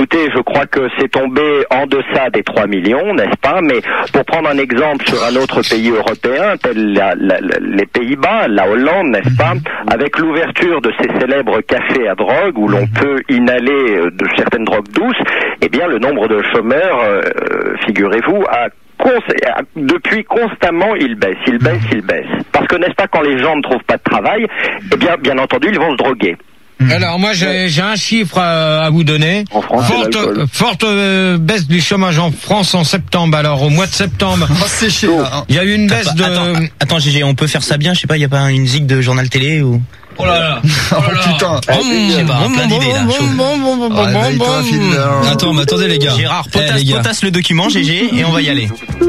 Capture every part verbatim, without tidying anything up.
écoutez, je crois que c'est tombé en deçà des trois millions, n'est-ce pas? Mais pour prendre un exemple sur un autre pays européen, tel la, la, la, les Pays-Bas, la Hollande, n'est-ce pas? Avec l'ouverture de ces célèbres cafés à drogue où l'on peut inhaler de certaines drogues douces, eh bien le nombre de chômeurs, euh, figurez-vous, a depuis constamment, il baisse, il baisse, il baisse. Parce que n'est-ce pas, quand les gens ne trouvent pas de travail, eh bien, bien entendu, ils vont se droguer. Alors moi j'ai, j'ai un chiffre à, à vous donner. En France, forte forte euh, baisse du chômage en France en septembre. Alors au mois de septembre, on va sécher là. Il y a eu une baisse attends, de. Attends, attends, G G, on peut faire ça bien. Je sais pas, il y a pas une zig de journal télé ou. Oh là là. Oh putain. Je sais pas, plein d'idées là. Attends, mais attendez les gars. Gérard, Eh, potasse, les gars. potasse le document, G G, et on va y aller.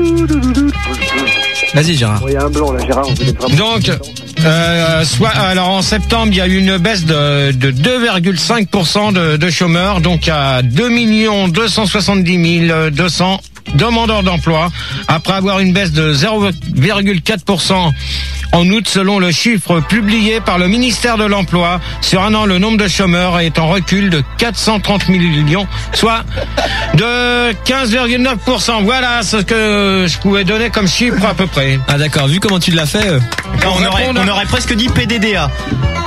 Vas-y Gérard. Il y a un blanc là, Gérard. Vous êtes vraiment... Donc, euh, soit, alors en septembre, il y a eu une baisse de, de deux virgule cinq pour cent de, de chômeurs, donc à deux millions deux cent soixante-dix mille deux cents demandeurs d'emploi, après avoir une baisse de zéro virgule quatre pour cent en août, selon le chiffre publié par le ministère de l'Emploi. Sur un an, le nombre de chômeurs est en recul de quatre cent trente millions, soit de quinze virgule neuf pour cent. Voilà ce que je pouvais donner comme chiffre à peu près. Ah d'accord, vu comment tu l'as fait. Euh... Non, on, aurait, on aurait presque dit P D D A.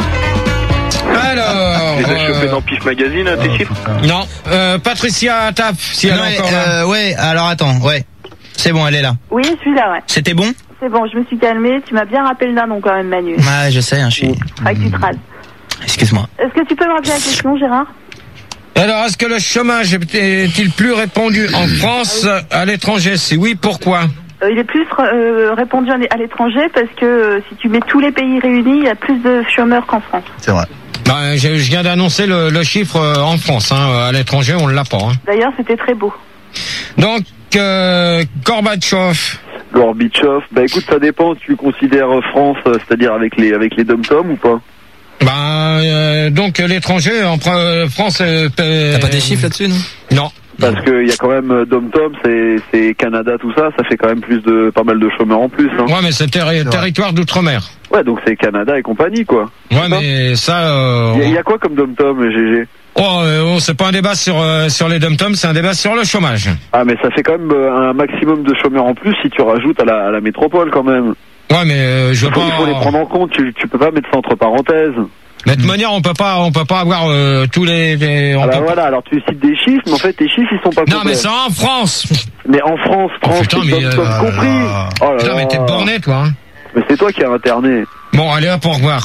Alors, Les as euh, chopés dans Pif Magazine, tes chiffres? non, euh, Patricia Taf, si elle Non, est encore là. euh, ouais, alors attends, ouais. C'est bon, elle est là. Oui, je suis là, ouais. C'était bon? C'est bon, je me suis calmée. Tu m'as bien rappelé le nom quand même, Manu. Ouais, je sais, hein, je suis... Faudrait que tu te rases. Excuse-moi. Est-ce que tu peux me rappeler la question, Gérard? Alors, est-ce que le chômage est-il plus répandu en France, à l'étranger? Si oui, pourquoi? euh, Il est plus euh, répandu à l'étranger parce que euh, si tu mets tous les pays réunis, il y a plus de chômeurs qu'en France. C'est vrai. Ben, je, je viens d'annoncer le, le chiffre euh, en France. Hein, à l'étranger, on ne l'a pas. Hein. D'ailleurs, c'était très beau. Donc, euh, Gorbatchev. Gorbatchev, bah écoute, ça dépend. Tu considères France, euh, c'est-à-dire avec les avec les dom-toms ou pas? Ben, euh, donc l'étranger en euh, France. Euh, T'as pas des chiffres là-dessus, non? Non. Parce qu'il y a quand même euh, dom-tom, c'est c'est Canada, tout ça, ça fait quand même plus de pas mal de chômeurs en plus. Hein. Ouais, mais c'est terri- territoire d'outre-mer. Ouais, donc c'est Canada et compagnie, quoi. Ouais, mais ça. Euh, Il y, y a quoi comme dom-tom, G G? Oh, euh, oh, c'est pas un débat sur euh, sur les dom-toms, c'est un débat sur le chômage. Ah, mais ça fait quand même euh, un maximum de chômeurs en plus si tu rajoutes à la, à la métropole quand même. Ouais, mais euh, je veux Il faut, pas. il faut les prendre en compte. Tu tu peux pas mettre ça entre parenthèses. Mais de toute manière, on peut pas, on peut pas avoir euh, tous les. les on Ah bah peut... voilà. Alors tu cites des chiffres, mais en fait tes chiffres ils sont pas complets. Non, mais c'est en France. Mais en France, France, Oh, putain, c'est mais, dom-tom euh, compris. Oh là Putain, mais là. t'es borné, toi. Hein. Mais c'est toi qui as interné. Bon, allez, hop, au revoir.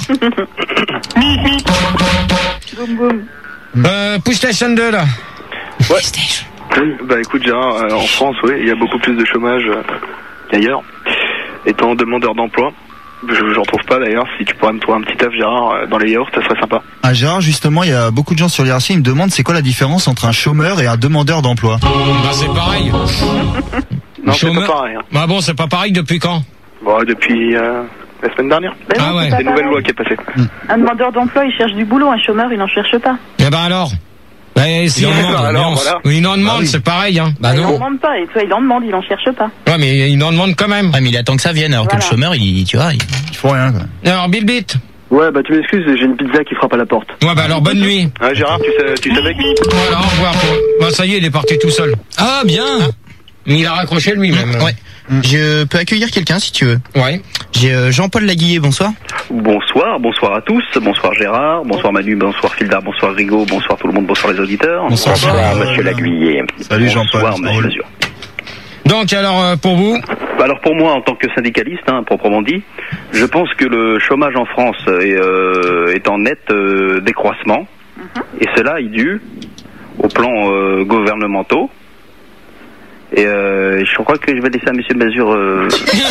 Boum boum. euh, Push Station deux, là. Ouais. Bah écoute Gérard, euh, en France, oui, il y a beaucoup plus de chômage euh, qu'ailleurs. Étant demandeur d'emploi, je j'en trouve pas d'ailleurs. Si tu pourrais me trouver un petit taf, Gérard, euh, dans les yaourts, ça serait sympa. Ah Gérard, justement, il y a beaucoup de gens sur l'I R C, ils me demandent c'est quoi la différence entre un chômeur et un demandeur d'emploi. Bah, c'est pareil. Non, c'est Chômeur- pas pareil. Hein. Bah bon, c'est pas pareil depuis quand? Bon, depuis euh, la semaine dernière. Ben Ah non, ouais. c'est pas C'est une nouvelle pareil. loi qui est passée. Un demandeur d'emploi, il cherche du boulot. Un chômeur, il n'en cherche pas. Eh ben alors. Bah, si Il en on demande, alors, nuance. voilà. Oui, il en demande, Bah oui. c'est pareil, hein. Bah Il n'en non. demande pas. Et toi, il en demande, il n'en cherche pas. Ouais, mais il en demande quand même. Ouais, mais il attend que ça vienne, alors que Voilà. le chômeur, il, tu vois, il... Ils font rien, quoi. Alors, Bill Beat. Ouais, bah tu m'excuses, j'ai une pizza qui frappe à la porte. Ouais, bah alors, bonne nuit. Ah Gérard, tu, sais, tu savais que... Voilà, au revoir. Bah, ça y est, il est parti tout seul. Ah bien. Il a raccroché lui-même. Ouais. Je peux accueillir quelqu'un si tu veux. Ouais. J'ai euh, Jean-Paul Laguillet, bonsoir. Bonsoir, bonsoir à tous, bonsoir Gérard, bonsoir Manu, bonsoir Fildar, bonsoir Rigaud, bonsoir tout le monde, bonsoir les auditeurs. Bonsoir, Bonsoir, monsieur Laguillier. Salut Jean-Paul. Bonsoir Monsieur Drôle. Mazur. Donc, alors, euh, pour vous? Alors pour moi, en tant que syndicaliste, hein, proprement dit, je pense que le chômage en France est, euh, est en net euh, décroissement, et cela est dû aux plans euh, gouvernementaux. Et euh, je crois que je vais laisser à Monsieur Mazur. Euh...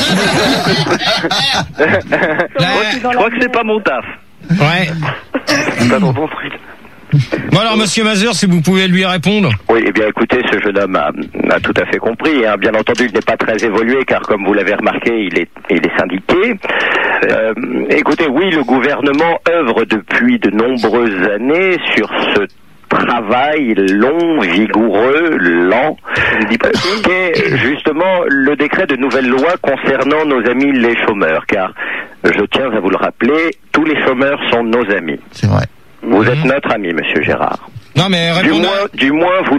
je crois que c'est pas mon taf. Ouais. C'est pas dans ton truc. Bon, alors, monsieur Mazur, si vous pouvez lui répondre. Oui, eh bien écoutez, ce jeune homme a, a tout à fait compris. Hein. Bien entendu, il n'est pas très évolué, car comme vous l'avez remarqué, il est, il est syndiqué. Euh, écoutez, oui, le gouvernement œuvre depuis de nombreuses années sur ce travail long, vigoureux, lent, qu'est justement le décret de nouvelle loi concernant nos amis les chômeurs, car je tiens à vous le rappeler, tous les chômeurs sont nos amis. C'est vrai. Vous êtes notre ami, monsieur Gérard. Non, mais Du répondez. moins, du moins, vous